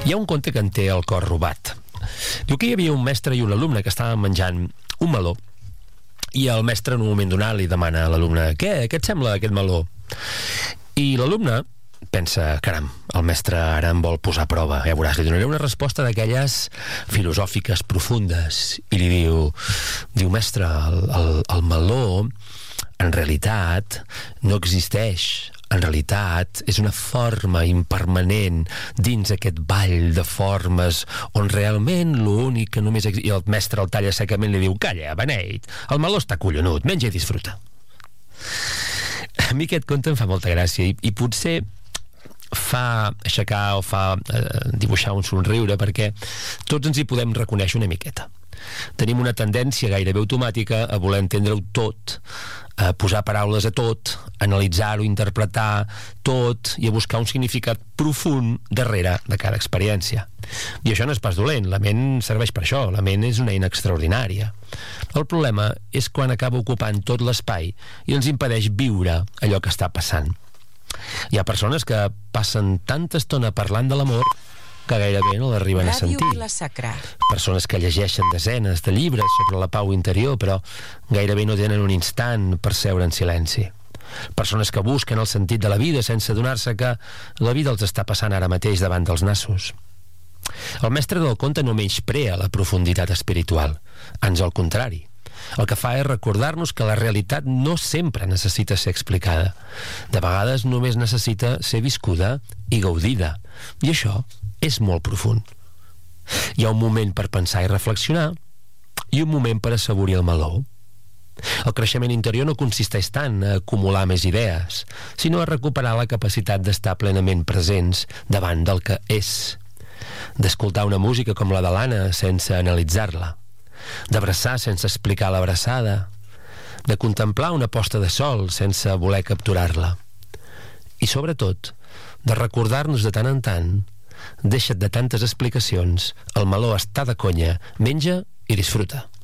Hi ha un conte que en té el cor robat. Diu que hi havia un mestre i un alumne que estaven menjant un meló, i el mestre en un moment donat li demana a l'alumne: què et sembla aquest meló? I l'alumne pensa: caram, el mestre ara em vol posar a prova, ja veuràs, li donaré una resposta d'aquelles filosòfiques profundes, i li diu: mestre, el meló en realitat no existeix. En realitat és una forma impermanent dins aquest ball de formes on realment l'únic que només existeix... I el mestre el talla secament i li diu: calla, beneit, el meló està collonut, menja i disfruta. A mi aquest conte em fa molta gràcia i potser fa aixecar o fa dibuixar un somriure, perquè tots ens hi podem reconèixer una miqueta. Tenim una tendència gairebé automàtica a voler entendre-ho tot, a posar paraules a tot, a analitzar-ho, interpretar tot i a buscar un significat profund darrere de cada experiència. I això no és pas dolent, la ment serveix per això, la ment és una eina extraordinària. El problema és quan acaba ocupant tot l'espai i ens impedeix viure allò que està passant. Hi ha persones que passen tanta estona parlant de l'amor que gairebé no l'arriben a sentir. Persones que llegeixen desenes de llibres sobre la pau interior, però gairebé no tenen un instant per seure en silenci. Persones que busquen el sentit de la vida sense adonar-se que la vida els està passant ara mateix davant dels nassos. El mestre del conte no menysprea la profunditat espiritual, ans al contrari. El que fa és recordar-nos que la realitat no sempre necessita ser explicada. De vegades només necessita ser viscuda i gaudida. I això és molt profund. Hi ha un moment per pensar i reflexionar i un moment per assaborir el meló. El creixement interior no consisteix tant a acumular més idees, sinó a recuperar la capacitat d'estar plenament presents davant del que és, d'escoltar una música com la de l'Anna sense analitzar-la, d'abraçar sense explicar l'abraçada, de contemplar una posta de sol sense voler capturar-la, i sobretot de recordar-nos de tant en tant: deixa't de tantes explicacions, el meló està de conya, menja i disfruta.